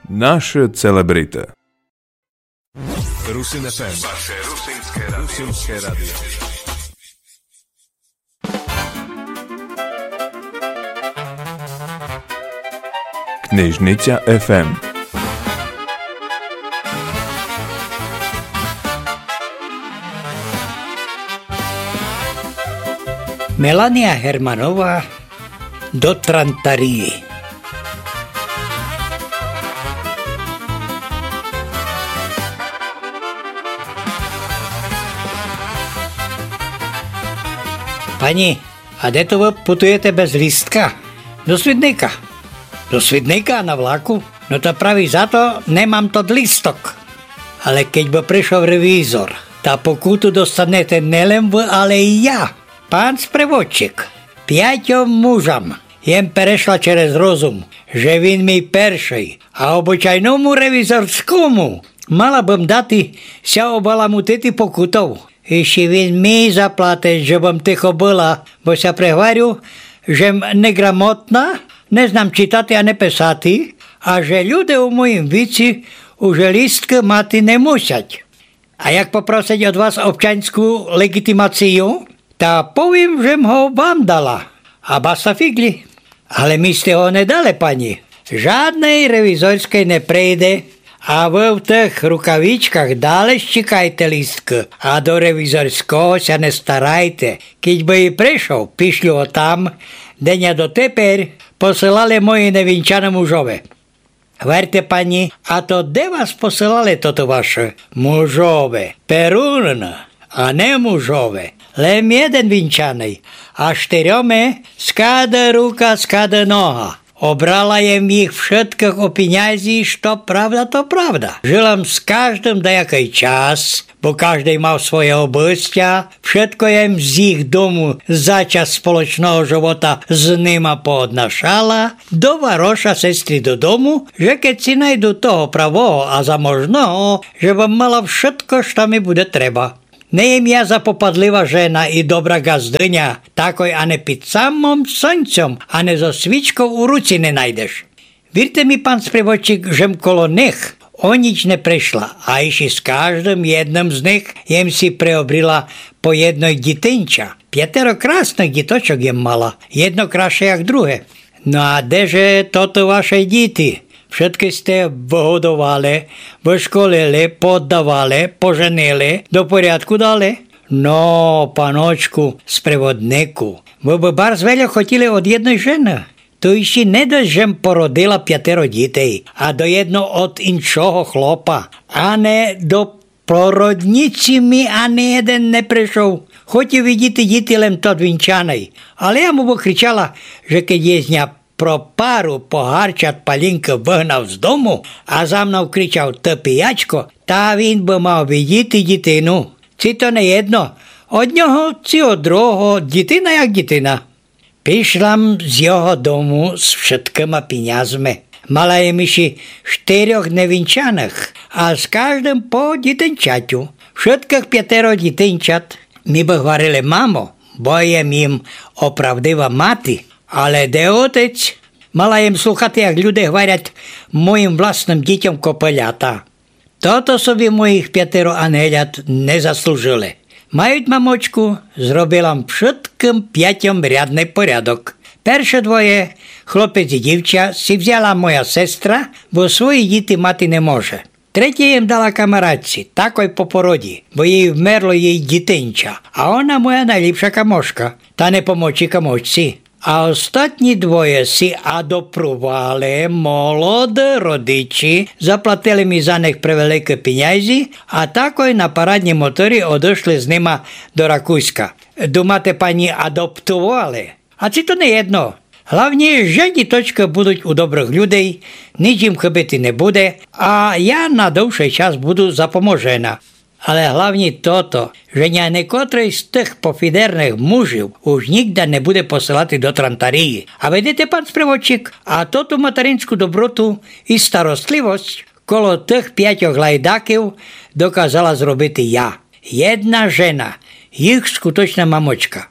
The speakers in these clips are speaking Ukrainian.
Naše celebrity. Rusin FM. Vaše rusínske radio. Knižnica FM. Melania Hermanová do Trantarii. Pani, a kde to putujete bez lístka? Do Svidníka. Do Svidníka na vláku? No to praví za to, nemám to lístok. Ale keď by prišiel revízor, tá pokutu dostanete nelen vy, ale i ja. Pán sprevodčík, 5 mužam jem prešla čerez rozum, že vin mi peršej a obyčajnomu revizorskému mala bym dati sa obalamutiti pokutov. Ešte vin mi zaplate, že bym ticho bola, bo sa prehvarju, že negramotná, neznám čitati a nepesati, a že ľudia u mojim vici už lístky mati nemusať. A jak poprosiť od vás občanskú legitimáciu, tá poviem, že ho vám dala. A basta figli. Ale my ste ho nedali, pani. Žádnej revizorskej neprejde a vy v tých rukavičkách dále ščikajte lístky a do revizorského sa nestarajte. Keď by ji prišiel, pišli ho tam, deňa do teper posielali moji nevinčané mužove. Verte, pani, a to de vás posielali toto vaše mužove? Perún a ne mužove. Len jeden vinčanej a 4 skáda ruka, skáda noha. Obrala jem ich všetkých o peniazy, što pravda, to pravda. Žilam s každým dajaký čas, bo každý mal svoje obystia, všetko jem z ich domu za čas spoločného života z nima poodnašala, do varoša sestry do domu, že keď si najdu toho pravoho a zamožného, že vám mala všetko, što mi bude treba. Nejem ja zapopadlivá žena i dobrá gazdyňa, takoj ane pід samom slncom, ane so svičkou u ruci nenajdeš. Vírte mi, pán sprievodčík, žem kolo nich o nič neprešla a ešte s každým jedným z nich jem si preobrila po jednoj ditenča. 5 krásnych ditočok jem mala, jedno krajšie jak druhé. No a deže toto vaše dity? Všetky ste vyhodovali, vyškolili, poddavali, poženili, do poriadku dali? No, panočku, sprevodníku, vy by barz veľa chotili od jednej ženy. To ešte nedość, že porodila 5 detей, a do jedno od inšoho chlopa, a ne do porodnici mi ani jeden neprešol. Chodte vidíte deti len to vinčanej. Ale ja mu kričala, že keď je z ňa pro páru pohárčat palinka vyhnal z domu a za mnou kričal ty pijačko, tá vin by mal vidieť detinu. Si to nejedno, od ňoho si od druhého detina jak detina. Prišlam z jeho domu s všetkými peniazmi. Mala je myši 4 nevinčaných a s každým po detenčaťu. Všetkých 5 detenčat mi by hovorili mamo, bo jem im opravdivá mati. Ale de otec, mala jem sluchati, jak ľudia hovorять mojim vlastným deťom kopeľata. Toto sobie mojich 5 anheliat nezaslúžili. Majúc mamočku, zrobilam všetkým 5 riadny poriadok. Perše 2, chlopec i divča, si vzala moja sestra, bo svoji deti mati nemôže. 3 jem dala kamarátci, takoj po porodí, bo jej vmerlo jej ditenča. A ona moja najlepšia kamoška, tá nepomočí kamočci. A ostatní 2 si adoprovali molodé rodiči, zaplatili mi za nich pre veľké peniazy a takoj na parádne motory odošli s nima do Rakúska. Думate, pani, adoptovali? A si to nejedno. Hlavne, že ditočka budú u dobrých ľudí, nič im chybeti nebude a ja na dlhší čas budu zapomožená. Ale hlavne toto, že niektorí z tých pofiderných mužov už nikdy nebude posielať do Trantarii. A vedete, pán sprevodčík, a toto materinskú dobrotu i starostlivosť kolo tých 5 lajdákov dokázala zrobiť ja. Jedna žena, ich skutočná mamočka.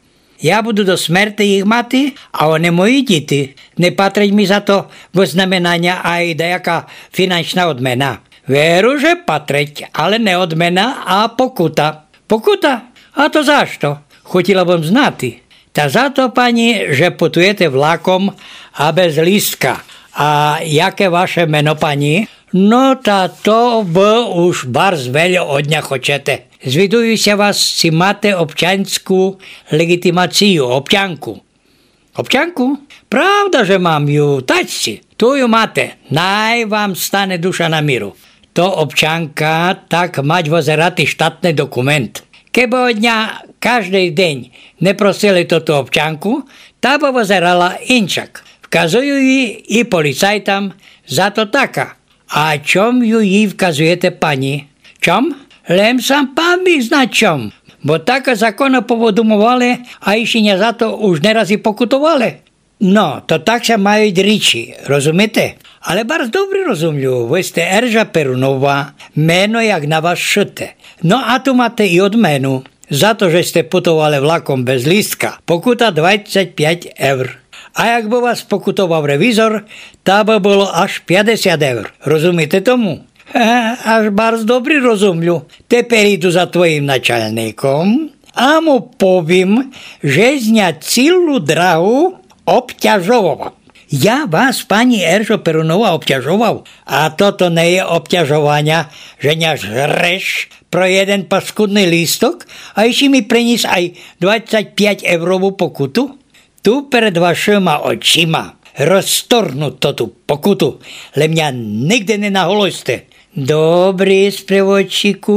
Я буду до смерти їх мати, а вони мої діти. Не патрить ми за то визнамінання, а й деяка фінансова одмена. Веру, že патрить, але не одмена, а покута. Покута? А то за що? Хотіла б знати. Та за то, пані, že putujete влаком, а без lístka. А яке ваше мено, пані? No ta to ви уж барз вельо одня хочете. Звідуюся вас, чи мати обчанську легітимацію, обчанку. Обчанку? Правда, že mám ju, тачці. Тую мате, най вам стане душа на міру. То обчанка, так мать возерати штатний документ. Кеби одня кожний день не просили ту обчанку, та би возерала іншак. Вказую її і поліцайтам за то така. А чом їй вказуєте, пані? Чом? Лем сам пан міг знать чом. Бо така закони поводумували, а ішення за то уж не раз і покутували. No, to tak się mają rічі, розумієте? Але bardzo добре розумію, ви сте Ержа Перунова, мено як на вас шите. No a tu máte i odmenu, za to, že ste putovali vlakom bez lístka, pokuta 25 eur. A jak by vás pokutoval revizor, ta by bylo až 50 eur. Rozumíte tomu? Až bardzo dobре розумію. Тепер йду за твоїм начальником, а му повім, že зня цілу драгу obťažoval. Ja vás, pani Eržo Perunova, obťažoval. A toto nie je obťažovania, že ňa žreš pro jeden paskudný lístok a ešte mi prenies aj 25 eurovú pokutu? Tu pred vašima očima roztornú tú pokutu, le mňa nikdy nenaholojste. Dobrý, sprievodčíku,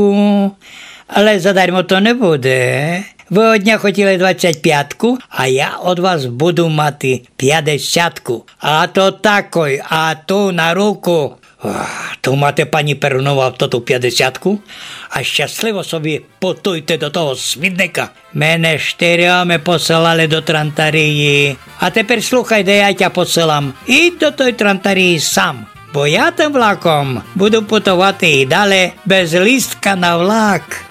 ale zadarmo to nebude. Vy od dňa chodili 25 a ja od vás budu mať 50. A to takoj, a tu na ruku. Tu máte, pani Perunova, toto 50 a šťastlivo sobie putujte do toho Svidneka. Mene 4 me poslali do Trantarii. A teper sluchaj, da ja ťa posielam i do tej Trantarii sám. Bo ja tým vlakom budu putovať i dále bez lístka na vlak.